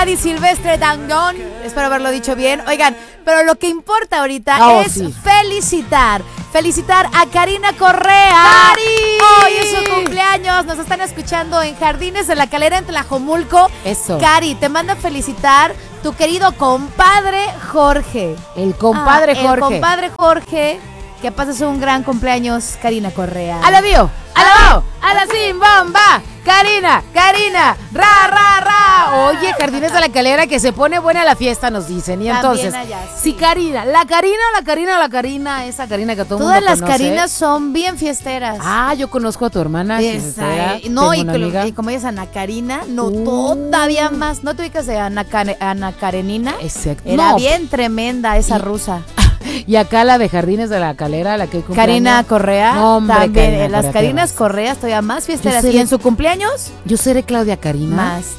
Cari Silvestre Dangón. Espero haberlo dicho bien. Oigan, pero lo que importa ahorita es felicitar a Karina Correa. ¡Cari! Hoy es su cumpleaños. Nos están escuchando en Jardines de la Calera, en Tlajomulco. Eso. Cari, te manda a felicitar tu querido compadre Jorge. El compadre Jorge. El compadre Jorge. Que pases un gran cumpleaños, Karina Correa. ¡Alabío! ¡Alabao! ¡A la Simbomba! ¡Karina! ¡Ra! Oye, Jardines de la Calera, que se pone buena la fiesta, nos dicen. Y entonces, También allá, sí, Karina, la Karina, esa Karina que todo el mundo Todas las conoce. Carinas son bien fiesteras. Ah, yo conozco a tu hermana. No, y como ella es Ana Karina, todavía más. ¿No te ubicas de Ana Karenina? Exacto. Era bien tremenda esa rusa. Y acá la de Jardines de la Calera, la que cumple Karina años. Correa. No, hombre, también. Karina Las Correa, Carinas ¿qué más? Correas todavía más fiesteras. Yo seré- ¿Y en su cumpleaños? Yo seré Claudia Karina. Más.